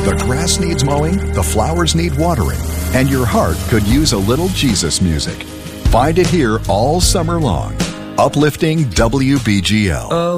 The grass needs mowing, the flowers need watering, and your heart could use a little Jesus music. Find it here all summer long. Uplifting WBGL.